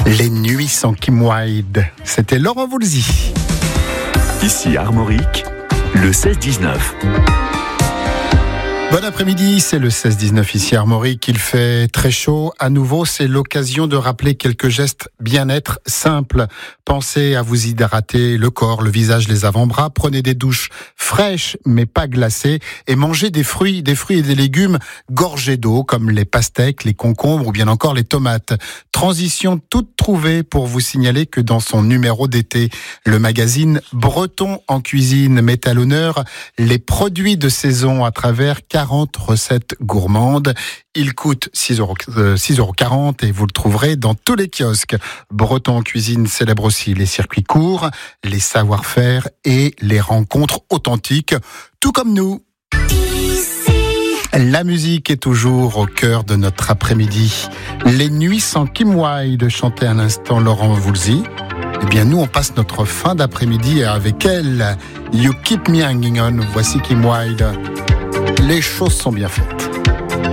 Les nuits sans Kim Wilde, c'était Laurent Voulzy. Ici Armorique, le 16-19. Bon après-midi, c'est le 16-19 ici à Armorique. Il fait très chaud. À nouveau, c'est l'occasion de rappeler quelques gestes bien-être simples. Pensez à vous hydrater le corps, le visage, les avant-bras. Prenez des douches fraîches mais pas glacées et mangez des fruits et des légumes gorgés d'eau comme les pastèques, les concombres ou bien encore les tomates. Transition toute trouvée pour vous signaler que dans son numéro d'été, le magazine Breton en cuisine met à l'honneur les produits de saison à travers 40 recettes gourmandes. Il coûte 6,40 € et vous le trouverez dans tous les kiosques. Breton en cuisine célèbre aussi les circuits courts, les savoir-faire et les rencontres authentiques, tout comme nous. La musique est toujours au cœur de notre après-midi. Les nuits sans Kim Wilde, chantait un instant Laurent Voulzy. Eh bien, nous, on passe notre fin d'après-midi avec elle. You keep me hanging on. Voici Kim Wilde. Les choses sont bien faites.